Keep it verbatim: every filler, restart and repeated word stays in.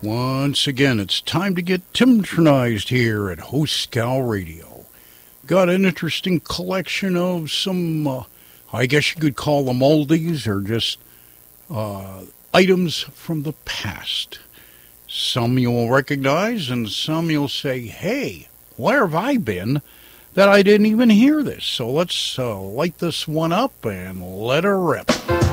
Once again, it's time to get Timtronized here at Host Scow Radio. Got an interesting collection of some, uh, I guess you could call them oldies or just uh, items from the past. Some you'll recognize and some you'll say, hey, where have I been that I didn't even hear this? So let's uh, light this one up and let her rip.